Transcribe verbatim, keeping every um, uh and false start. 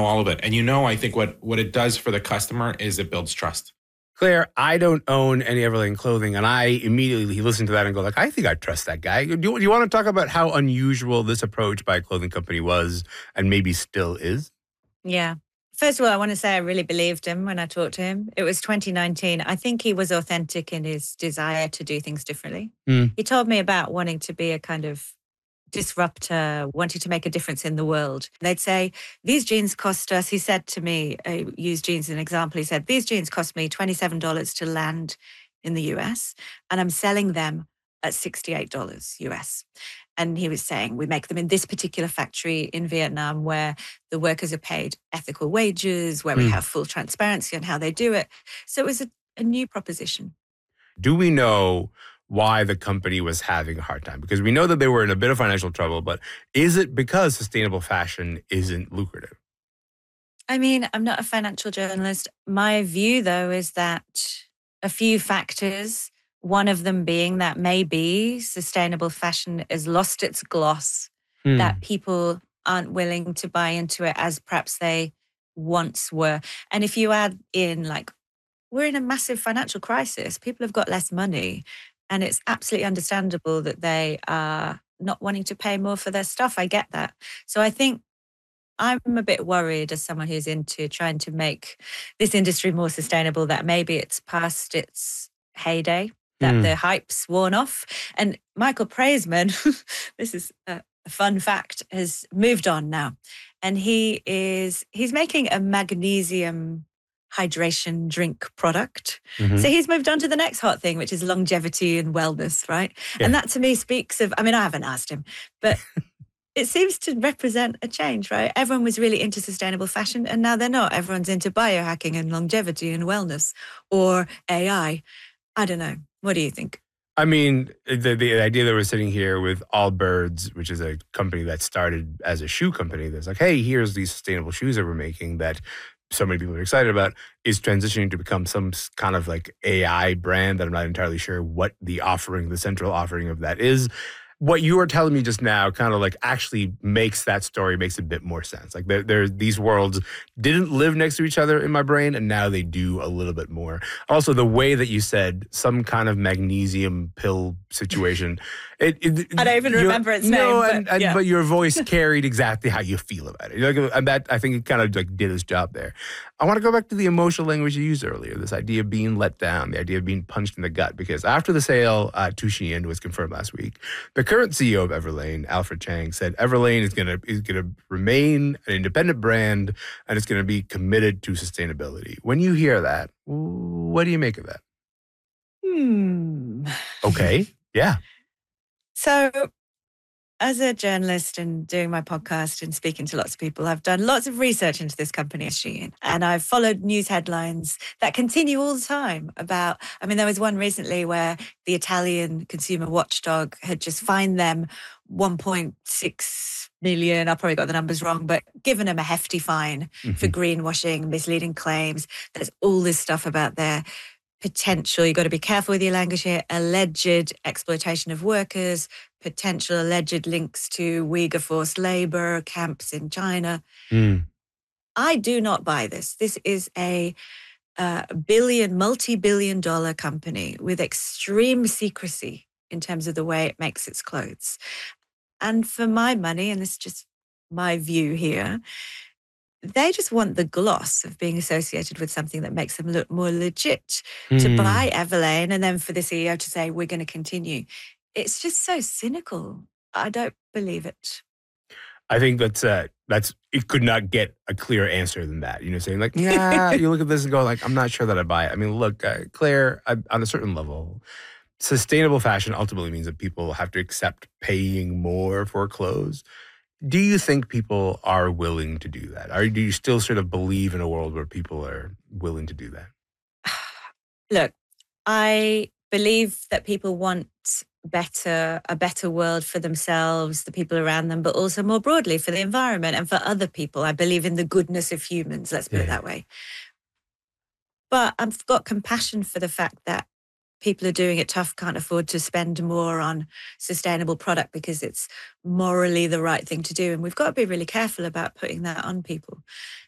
know all of it. And you know, I think what, what it does for the customer is it builds trust. Claire, I don't own any Everlane clothing, and I immediately listen to that and go like, I think I trust that guy. Do you, do you want to talk about how unusual this approach by a clothing company was and maybe still is? Yeah. First of all, I want to say I really believed him when I talked to him. It was twenty nineteen. I think he was authentic in his desire to do things differently. Mm. He told me about wanting to be a kind of disruptor, wanting to make a difference in the world. They'd say, these jeans cost us, he said to me, I used jeans as an example, he said, these jeans cost me twenty-seven dollars to land in the U S, and I'm selling them at sixty-eight dollars U S. And he was saying, we make them in this particular factory in Vietnam where the workers are paid ethical wages, where mm. we have full transparency on how they do it. So it was a, a new proposition. Do we know why the company was having a hard time? Because we know that they were in a bit of financial trouble, but is it because sustainable fashion isn't lucrative? I mean, I'm not a financial journalist. My view, though, is that a few factors, one of them being that maybe sustainable fashion has lost its gloss, hmm. that people aren't willing to buy into it as perhaps they once were. And if you add in, like, we're in a massive financial crisis, people have got less money, and it's absolutely understandable that they are not wanting to pay more for their stuff. I get that. So I think I'm a bit worried as someone who's into trying to make this industry more sustainable, that maybe it's past its heyday, that mm. the hype's worn off. And Michael Praisman, this is a fun fact, has moved on now. And he is, he's making a magnesium hydration drink product. Mm-hmm. So he's moved on to the next hot thing, which is longevity and wellness, right? Yeah. And that to me speaks of, I mean, I haven't asked him, but it seems to represent a change, right? Everyone was really into sustainable fashion, and now they're not. Everyone's into biohacking and longevity and wellness, or A I. I don't know. What do you think? I mean, the, the idea that we're sitting here with Allbirds, which is a company that started as a shoe company that's like, hey, here's these sustainable shoes that we're making that so many people are excited about, is transitioning to become some kind of like A I brand that I'm not entirely sure what the offering, the central offering of that is. What you were telling me just now kind of like actually makes that story, makes a bit more sense. Like there, there, these worlds didn't live next to each other in my brain, and now they do a little bit more. Also, the way that you said some kind of magnesium pill situation. It, it, I don't even remember its name. No, but, and, and, yeah. but your voice carried exactly how you feel about it. Like, and that, I think it kind of like did its job there. I want to go back to the emotional language you used earlier, this idea of being let down, the idea of being punched in the gut, because after the sale uh, to Shein was confirmed last week, the current C E O of Everlane, Alfred Chang, said Everlane is going to is going to remain an independent brand and it's going to be committed to sustainability. When you hear that, what do you make of that? Hmm. Okay. Yeah. So, as a journalist and doing my podcast and speaking to lots of people, I've done lots of research into this company, Shein, and I've followed news headlines that continue all the time about, I mean, there was one recently where the Italian consumer watchdog had just fined them one point six million, I probably got the numbers wrong, but given them a hefty fine mm-hmm. for greenwashing, misleading claims. There's all this stuff about their potential, you've got to be careful with your language here, alleged exploitation of workers, potential alleged links to Uyghur forced labor camps in China. Mm. I do not buy this. This is a uh, billion, multi-billion dollar company with extreme secrecy in terms of the way it makes its clothes. And for my money, and this is just my view here, they just want the gloss of being associated with something that makes them look more legit. Mm. To buy Everlane and then for the C E O to say, we're going to continue. It's just so cynical. I don't believe it. I think that's, uh, that's it could not get a clearer answer than that. You know, saying like, yeah, you look at this and go like, I'm not sure that I buy it. I mean, look, uh, Claire, I, on a certain level, sustainable fashion ultimately means that people have to accept paying more for clothes. Do you think people are willing to do that? Or do you still sort of believe in a world where people are willing to do that? Look, I believe that people want better, a better world for themselves, the people around them, but also more broadly for the environment and for other people. I believe in the goodness of humans, let's put yeah. it that way. But I've got compassion for the fact that people are doing it tough, can't afford to spend more on sustainable product because it's morally the right thing to do. And we've got to be really careful about putting that on people.